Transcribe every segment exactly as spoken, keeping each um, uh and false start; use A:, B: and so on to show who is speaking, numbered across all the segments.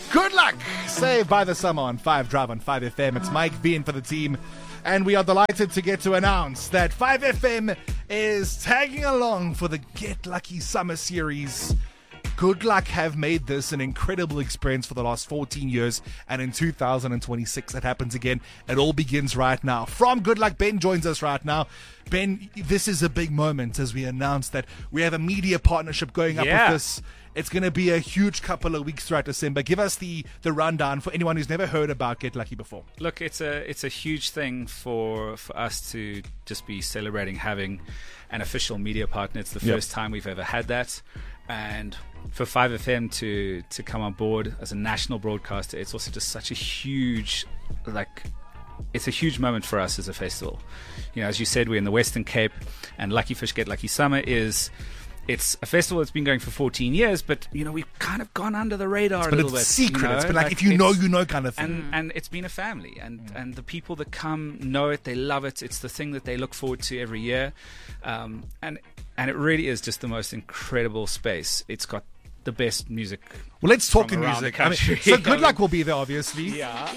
A: Good luck! Saved by the Summer on five Drive on five F M. It's Mike V in for the team. And we are delighted to get to announce that five F M is tagging along for the Get Lucky Summer Series. Good Luck have made this an incredible experience for the last fourteen years, and in two thousand twenty-six it happens again. It all begins right now. From Good Luck, Ben joins us right now. Ben, this is a big moment as we announce that we have a media partnership going up
B: Yeah.
A: with this. It's going to be a huge couple of weeks throughout December. Give us the, the rundown for anyone who's never heard about Get Lucky before.
B: Look, it's a it's a huge thing for for us to just be celebrating having an official media partner. It's the
A: Yep.
B: first time we've ever had that, and for five F M to to come on board as a national broadcaster, it's also just such a huge, like, it's a huge moment for us as a festival. You know, as you said, we're in the Western Cape, and Lucky Fish Get Lucky Summer is. It's a festival that's been going for fourteen years, but, you know, we've kind of gone under the radar a
A: But
B: little
A: it's
B: bit.
A: secret.
B: You know?
A: It's been like, if you know,
B: it's-
A: you know kind of thing.
B: And and it's been a family, and, and the people that come know it, they love it. It's the thing that they look forward to every year, um, and and it really is just the most incredible space. It's got the best music.
A: Well, let's talk in
B: from around
A: music.
B: the
A: I mean,
B: country.
A: so Good Luck will be there, obviously.
B: Yeah.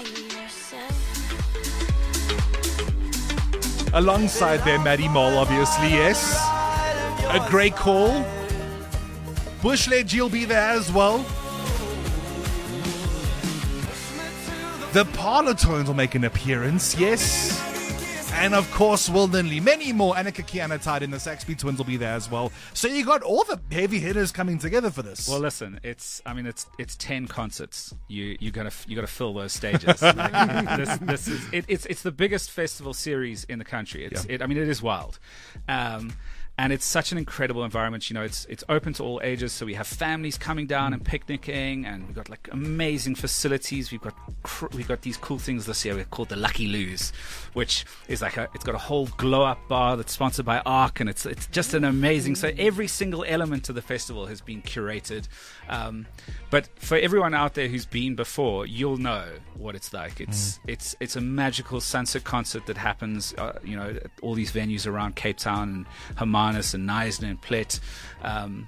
A: Alongside there, Maddie Mole, obviously, yes. A great call. Bushledge, you'll be there as well. The Parlor Tones will make an appearance, yes. And of course, Will Lindley. Many more. Annika Kiana tied in. The Saxby Twins will be there as well. So you got all the heavy hitters coming together for this.
B: Well, listen, it's I mean it's it's ten concerts. You you gotta you gotta fill those stages. Like, this this is it, it's it's the biggest festival series in the country. It's
A: Yeah.
B: it I mean it is wild. Um, And it's such an incredible environment. You know, it's it's open to all ages. So we have families coming down and picnicking, and we've got like amazing facilities. We've got cr- we've got these cool things this year. We're called the Lucky Loos, which is like a it's got a whole glow up bar that's sponsored by Arc, and it's it's just an amazing. So every single element of the festival has been curated. Um, but for everyone out there who's been before, you'll know what it's like. It's it's it's a magical sunset concert that happens. Uh, you know, at all these venues around Cape Town and Hermanus and Knysna and Plet, um,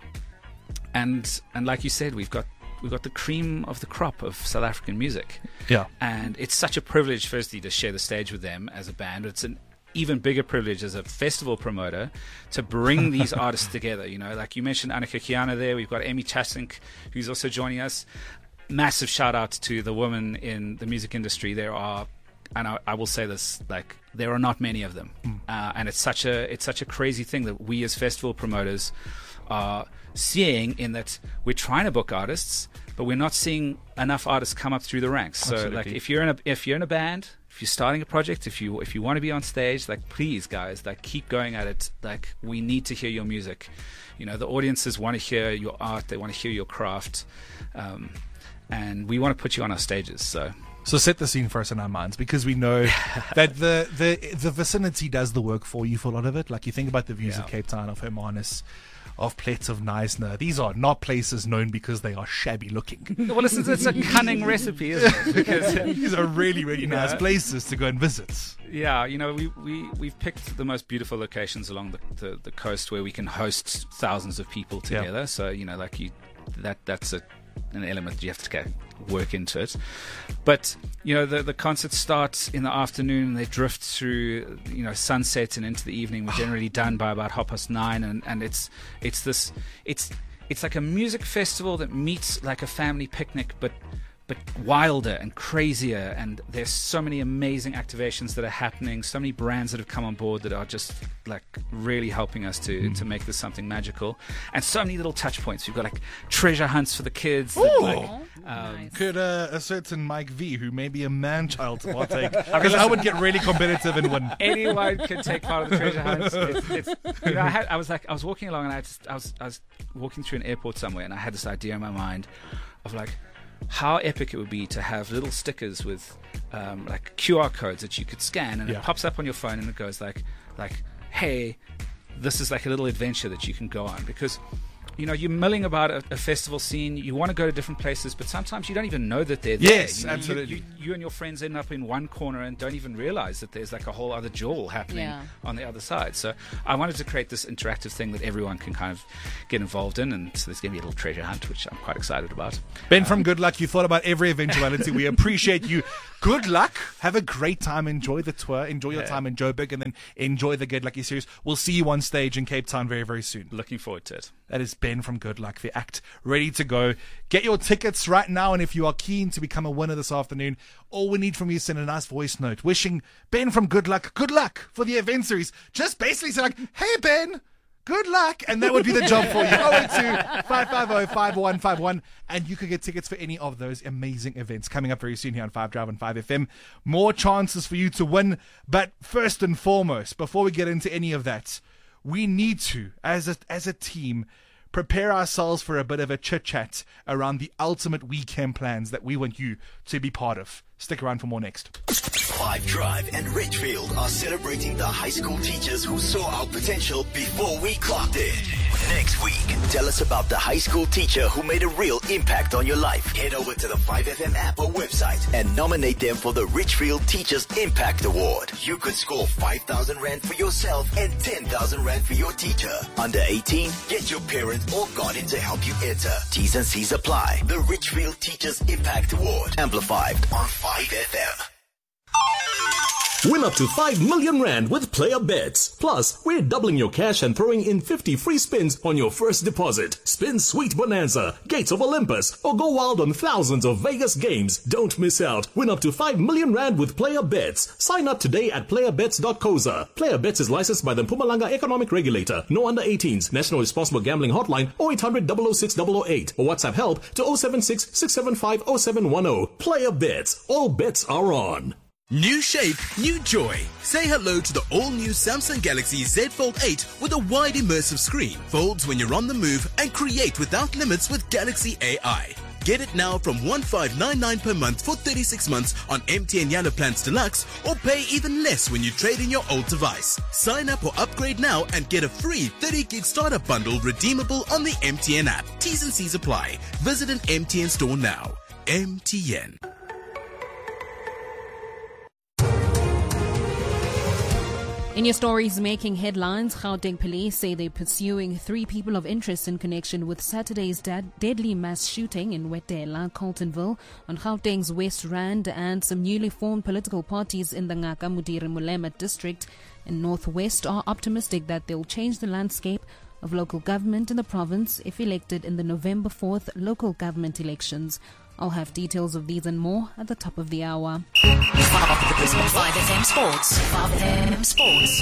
B: and and like you said, we've got we've got the cream of the crop of South African music.
A: yeah.
B: And it's such a privilege, firstly, to share the stage with them as a band. It's an even bigger privilege as a festival promoter to bring these artists together. You know, like you mentioned Annika Kiana there. We've got Amy Chasink, who's also joining us. Massive shout out to the women in the music industry. There are, and I, I will say this, like there are not many of them, mm. uh, and it's such a it's such a crazy thing that we as festival promoters are seeing, in that we're trying to book artists, but we're not seeing enough artists come up through the ranks. So,
A: Absolutely.
B: like if you're in a if you're in a band, if you're starting a project, if you if you want to be on stage, like please, guys, like keep going at it. Like we need to hear your music. You know, the audiences want to hear your art. They want to hear your craft. Um, and we want to put you on our stages. So
A: So set the scene for us in our minds, because we know that the, the the vicinity does the work for you for a lot of it. Like you think about the views
B: Yeah.
A: of Cape Town, of Hermanus, of Plet, of Knysna. These are not places known because they are shabby looking.
B: well, it's, it's a cunning recipe, isn't it? Because
A: These are really, really nice
B: Yeah.
A: places to go and visit.
B: yeah, you know, we, we, we've picked the most beautiful locations along the, the, the coast where we can host thousands of people
A: Yeah.
B: together. So, you know, like you, that that's a, an element you have to get work into it. But, you know, the, the concerts start in the afternoon and they drift through, you know, sunset and into the evening. We're generally done by about half past nine. And, and it's, it's this, it's, it's like a music festival that meets like a family picnic, but but wilder and crazier, and there's so many amazing activations that are happening, so many brands that have come on board that are just like really helping us to
A: Mm.
B: to make this something magical, and so many little touch points. We've got like treasure hunts for the kids that,
A: Ooh.
B: like, um,
A: Could uh, a certain Mike V, who may be a man-child, to partake? Because I would get really competitive and win.
B: anyone can take part of the treasure hunt. It's, it's, you know, I, had, I was like, I was walking along, and I just, I was, I was walking through an airport somewhere, and I had this idea in my mind of like how epic it would be to have little stickers with um, like Q R codes that you could scan, and
A: Yeah.
B: it pops up on your phone, and it goes like, like, hey, this is like a little adventure that you can go on. Because you know, you're milling about a, a festival scene. You want to go to different places, but sometimes you don't even know that they're there.
A: Yes,
B: you know,
A: absolutely.
B: You, you, you and your friends end up in one corner and don't even realize that there's like a whole other jewel happening
C: Yeah.
B: on the other side. So I wanted to create this interactive thing that everyone can kind of get involved in, and so there's going to be a little treasure hunt, which I'm quite excited about.
A: Ben from Good Luck, you thought about every eventuality. We appreciate you. Good luck. Have a great time. Enjoy the tour. Enjoy your
B: Yeah.
A: time in Joburg, and then enjoy the Get Lucky series. We'll see you on stage in Cape Town very, very soon.
B: Looking forward to it.
A: That is Ben from Good Luck, the act ready to go. Get your tickets right now, and if you are keen to become a winner this afternoon, all we need from you is send a nice voice note wishing Ben from Good Luck good luck for the event series. Just basically say like, hey Ben, good luck, and that would be the job for you. oh eight two, five five zero, five one five one, and you could get tickets for any of those amazing events coming up very soon here on five Drive and five F M. More chances for you to win, but first and foremost, before we get into any of that, we need to, as a, as a team, prepare ourselves for a bit of a chit-chat around the ultimate weekend plans that we want you to be part of. Stick around for more next.
D: Five Drive and Richfield are celebrating the high school teachers who saw our potential before we clocked it. Next week, tell us about the high school teacher who made a real impact on your life. Head over to the five F M app or website and nominate them for the Richfield Teachers Impact Award. You could score five thousand rand for yourself and ten thousand rand for your teacher. Under eighteen, get your parent or guardian to help you enter. T's and C's apply. The Richfield Teachers Impact Award. Amplified on five F M.
E: Win up to five million rand with Player Bets. Plus, we're doubling your cash and throwing in fifty free spins on your first deposit. Spin Sweet Bonanza, Gates of Olympus, or go wild on thousands of Vegas games. Don't miss out. Win up to five million rand with Player Bets. Sign up today at player bets dot co za. Player Bets is licensed by the Mpumalanga Economic Regulator. No under eighteens. National Responsible Gambling Hotline oh eight hundred, double oh six, double oh eight or WhatsApp help to oh seven six, six seven five, oh seven one oh. Player Bets. All bets are on.
F: New shape, new joy. Say hello to the all-new Samsung Galaxy Z Fold eight with a wide immersive screen. Folds when you're on the move and create without limits with Galaxy A I. Get it now from one five nine nine per month for thirty-six months on M T N Yellow Plans Deluxe, or pay even less when you trade in your old device. Sign up or upgrade now and get a free thirty gig startup bundle redeemable on the M T N app. T's and C's apply. Visit an M T N store now. M T N.
C: In your stories making headlines, Gauteng police say they're pursuing three people of interest in connection with Saturday's dead, deadly mass shooting in Wetela, Carltonville, on Gauteng's West Rand, and some newly formed political parties in the Ngaka Mudiri Mulema district and Northwest are optimistic that they'll change the landscape of local government in the province if elected in the November fourth local government elections. I'll have details of these and more at the top of the hour.
G: five F M Sports. five F M Sports.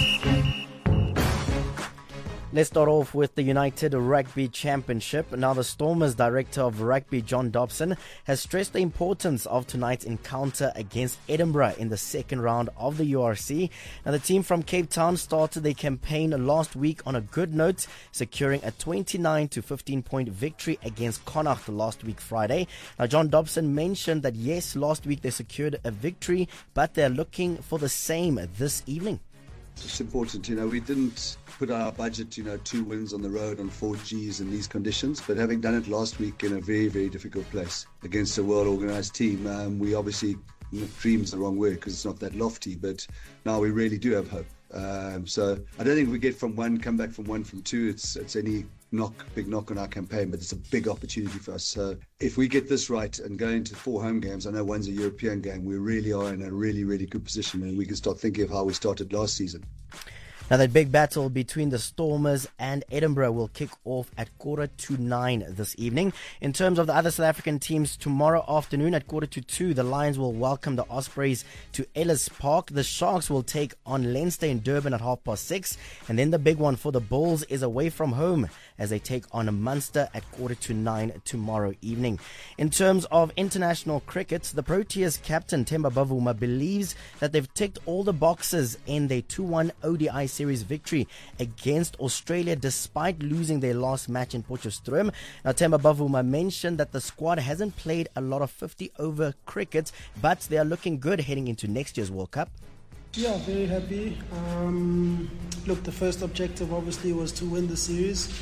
H: Let's start off with the United Rugby Championship. Now, the Stormers Director of Rugby, John Dobson, has stressed the importance of tonight's encounter against Edinburgh in the second round of the U R C. Now, the team from Cape Town started their campaign last week on a good note, securing a twenty-nine to fifteen point victory against Connacht last week Friday. Now, John Dobson mentioned that yes, last week they secured a victory, but they're looking for the same this evening.
I: It's important, you know, we didn't put our budget, you know, two wins on the road on four Gs in these conditions, but having done it last week in a very, very difficult place against a well-organised team, um, we obviously, you know, dream's the wrong word because it's not that lofty, but now we really do have hope. Um, so I don't think we get from one, come back from one, from two, it's it's any knock, big knock on our campaign, but it's a big opportunity for us. So if we get this right and go into four home games, I know one's a European game, we really are in a really, really good position, and we can start thinking of how we started last season.
H: Now, that big battle between the Stormers and Edinburgh will kick off at quarter to nine this evening. In terms of the other South African teams, tomorrow afternoon at quarter to two, the Lions will welcome the Ospreys to Ellis Park. The Sharks will take on Leinster in Durban at half past six. And then the big one for the Bulls is away from home as they take on a Munster at quarter to nine tomorrow evening. In terms of international cricket, the Proteas captain Themba Bavuma believes that they've ticked all the boxes in their two one O D I series victory against Australia despite losing their last match in Potchefstroom. Now, Themba Bavuma mentioned that the squad hasn't played a lot of fifty over cricket, but they are looking good heading into next year's World Cup.
J: Yeah, very happy. Um, look, the first objective obviously was to win the series.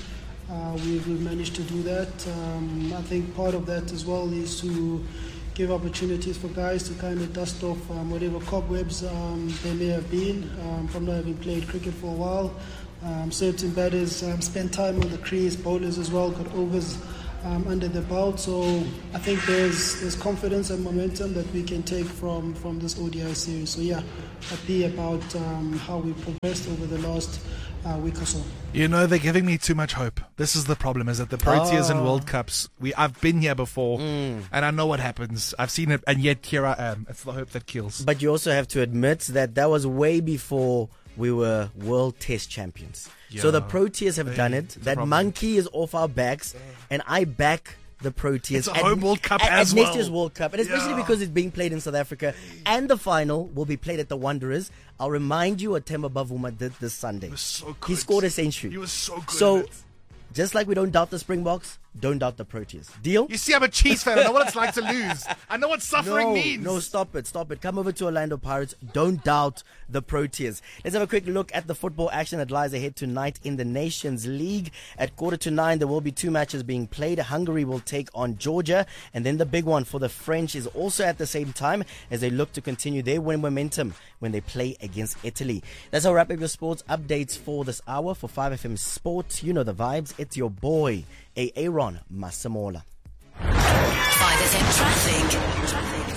J: Uh, we've, we've managed to do that. Um, I think part of that as well is to give opportunities for guys to kind of dust off um, whatever cobwebs um, there may have been um, from not having played cricket for a while. Um, certain batters um, spent time on the crease, bowlers as well got overs um, under the belt. So I think there's there's confidence and momentum that we can take from, from this O D I series. So yeah, happy about um, how we progressed over the last uh, week or so.
A: You know, they're giving me too much hope. This is the problem, is that the Proteas
H: Oh.
A: and World Cups, we I've been here before,
H: Mm.
A: and I know what happens. I've seen it, and yet here I am. It's the hope that kills.
H: But you also have to admit that that was way before we were World Test champions. So
A: Yeah.
H: the Proteas have
A: Hey,
H: done it.
A: it's a
H: That
A: problem.
H: monkey is off our backs, and I back the Proteas.
A: It's a
H: at-
A: home World Cup
H: at,
A: as
H: at next
A: well.
H: year's World Cup, and especially
A: Yeah.
H: because it's being played in South Africa, and the final will be played at the Wanderers. I'll remind you what Themba Bavuma did this Sunday.
A: so
H: He
A: good.
H: scored a century.
A: He was so good
H: So,
A: at it.
H: just like we don't doubt the Springboks, don't doubt the Proteas. Deal?
A: You see, I'm a Chiefs fan. I know what it's like to lose. I know what suffering
H: no,
A: means.
H: No, stop it, stop it. Come over to Orlando Pirates. Don't doubt the Proteas. Let's have a quick look at the football action that lies ahead tonight in the Nations League. At quarter to nine, there will be two matches being played. Hungary will take on Georgia, and then the big one for the French is also at the same time as they look to continue their win momentum when they play against Italy. That's our wrap up your sports updates for this hour. For five F M Sports, you know the vibes. It's your boy, A. Aaron Masamola.
G: five F M traffic.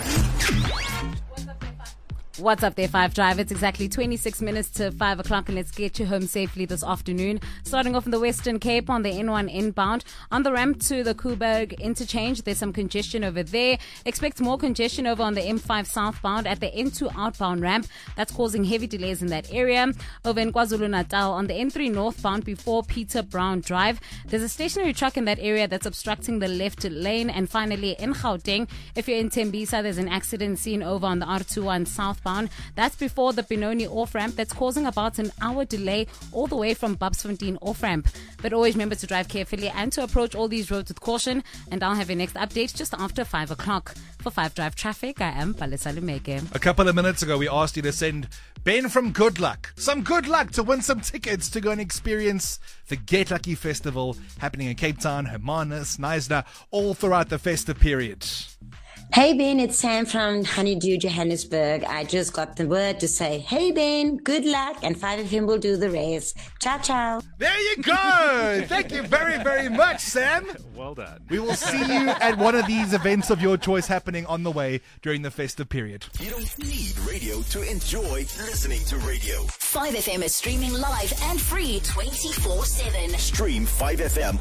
C: What's up there, Five Drive? It's exactly twenty-six minutes to five o'clock, and let's get you home safely this afternoon. Starting off in the Western Cape on the N one inbound. On the ramp to the Koeberg interchange, there's some congestion over there. Expect more congestion over on the M five southbound at the N two outbound ramp. That's causing heavy delays in that area. Over in KwaZulu-Natal on the N three northbound before Peter Brown Drive, there's a stationary truck in that area that's obstructing the left lane. And finally, in Gauteng, if you're in Tembisa, there's an accident scene over on the R twenty-one southbound. That's before the Benoni off-ramp that's causing about an hour delay all the way from Babsfontein off-ramp. But always remember to drive carefully and to approach all these roads with caution. And I'll have your next update just after five o'clock. For five Drive Traffic, I am Palesa Lumeke.
A: A couple of minutes ago, we asked you to send Ben from Good Luck some good luck to win some tickets to go and experience the Get Lucky Festival happening in Cape Town, Hermanus, Knysna, all throughout the festive period.
K: Hey Ben, it's Sam from Honeydew, Johannesburg. I just got the word to say, hey Ben, good luck, and five of him will do the rest. Ciao, ciao.
A: There you go. Thank you very, very much, Sam.
B: Well done.
A: We will see you at one of these events of your choice happening on the way during the festive period.
D: You don't need radio to enjoy listening to radio.
G: five F M is streaming live and free twenty-four seven.
D: Stream five F M